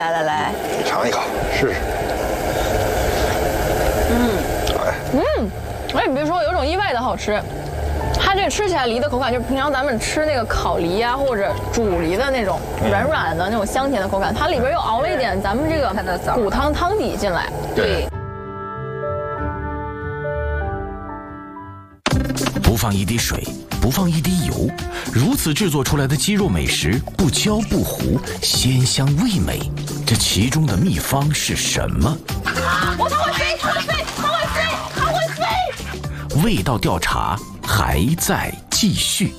来， 尝一口试试。 哎，你别说，有种意外的好吃。它这个吃起来梨的口感，就是平常咱们吃那个烤梨呀、或者煮梨的那种软软的那种香甜的口感，它里边又熬了一点咱们这个骨汤汤底进来。对。 不放一滴水，不放一滴油，如此制作出来的鸡肉美食，不焦不糊，鲜香味美。这其中的秘方是什么？ 它会飞，它会飞，它会飞，它会飞！ 味道调查还在继续。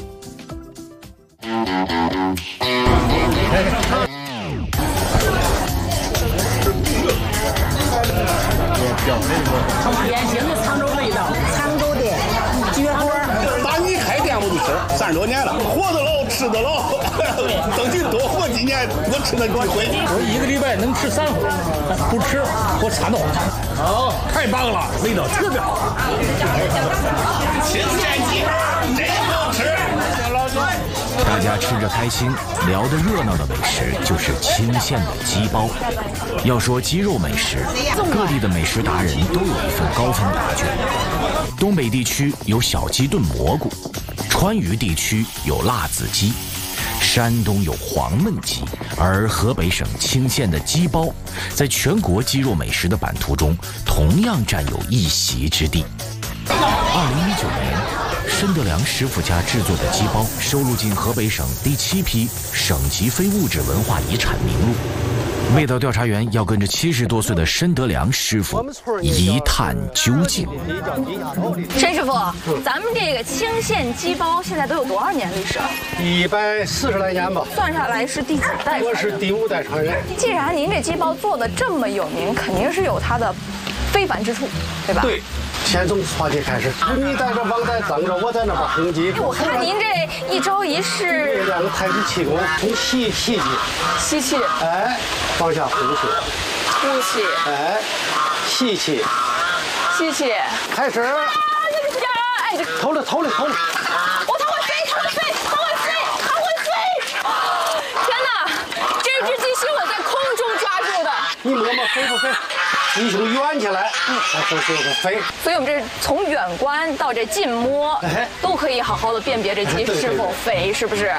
典型的沧州味道，沧州的绝活。 打你开店我就吃，30多年了，活得老，吃得老，争取多活几年，多吃那几回。 我1个礼拜能吃3回，不吃我馋得慌。好，太棒了，味道特别好。 新鲜鸡真好吃。 大家吃着开心，聊得热闹的美食就是沁县的鸡煲。要说鸡肉美食，各地的美食达人都有一份高分答卷。东北地区有小鸡炖蘑菇，川渝地区有辣子鸡，山东有黄焖鸡，而河北省沁县的鸡煲，在全国鸡肉美食的版图中同样占有一席之地。2019年。申德良师傅家制作的鸡煲收录进河北省第7批省级非物质文化遗产名录。味道调查员要跟着70多岁的申德良师傅一探究竟。 申师傅，咱们这个沁县鸡煲现在都有多少年历史了 ？140来年吧。 算下来是第几代？ 我是第5代传人。 既然您这鸡煲做的这么有名，肯定是有它的非凡之处，对吧？ 对。先从滑稽开始，你在这王在等着，我在那边哼鸡。 我看您这一招一式 ，2个太极气功，从吸气， 吸气， 哎，往下呼气， 呼气， 哎，吸气， 吸气， 开始。 哎，这头了。 它会飞，它会飞，它会飞，它会飞！天哪，这只鸡是我在空中抓住的。 你摸摸飞不飞？鸡胸圆起来，它就是飞。 所以我们这从远观到这近摸，都可以好好的辨别这鸡是否肥，是不是？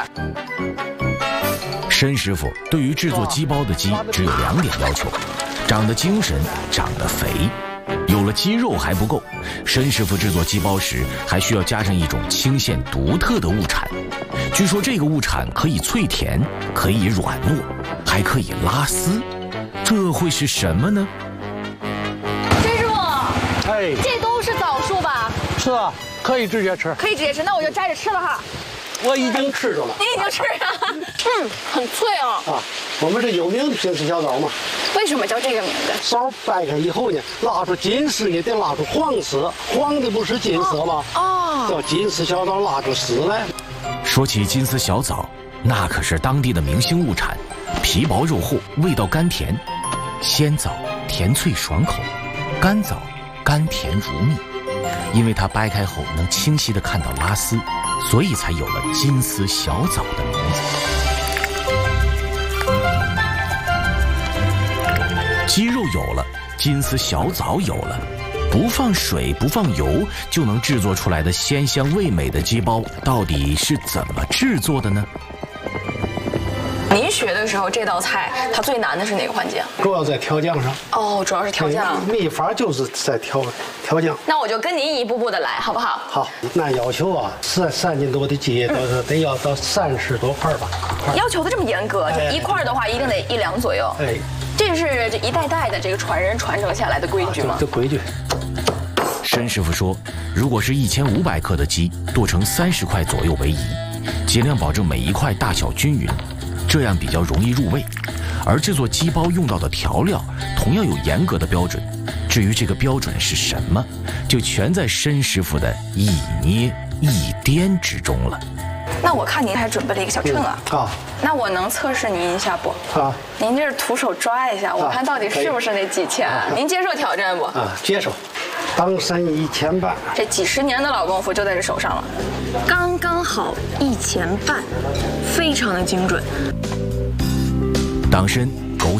申师傅对于制作鸡煲的鸡只有2点要求：长得精神，长得肥。有了鸡肉还不够，申师傅制作鸡煲时还需要加上一种沁县独特的物产。据说这个物产可以脆甜，可以软糯，还可以拉丝。这会是什么呢？ 申师傅， 哎， 这都是枣树吧？ 是啊，可以直接吃。 可以直接吃，那我就摘着吃了哈。 我已经吃着了。 你已经吃了？很脆啊。 啊，我们这有名的金丝小枣嘛。 为什么叫这个名字？ 枣掰开以后呢，拉出金丝呢，得拉出黄丝，黄的不是金丝吗？ 哦， 叫金丝小枣拉出丝来。 说起金丝小枣，那可是当地的明星物产，皮薄肉厚，味道甘甜。鲜枣甜脆爽口，干枣甘甜如蜜。因为它掰开后能清晰地看到拉丝，所以才有了金丝小枣的名字。鸡肉有了，金丝小枣有了，不放水不放油就能制作出来的鲜香味美的鸡煲，到底是怎么制作的呢？ 您学的时候，这道菜它最难的是哪个环节？ 主要在调酱上。 哦，主要是调酱。 秘法就是在调酱。 那我就跟您一步步的来，好不好？ 好，那要求啊，3斤多的鸡都是得要到30多块吧。 要求的这么严格，就一块的话一定得1两左右。 哎， 这是这一代代的这个传人传承下来的规矩吗？ 这规矩。 申师傅说，如果是1500克的鸡，剁成30块左右为宜，尽量保证每一块大小均匀。这样比较容易入味，而制作鸡煲用到的调料同样有严格的标准。至于这个标准是什么，就全在申师傅的一捏一掂之中了。 那我看您还准备了一个小秤啊。 啊， 那我能测试您一下不？ 啊， 您这是徒手抓一下，我看到底是不是那几千？您接受挑战不？ 啊，接受。当参1000半， 这几10年的老功夫就在这手上了，刚刚好1000半，非常的精准。 党参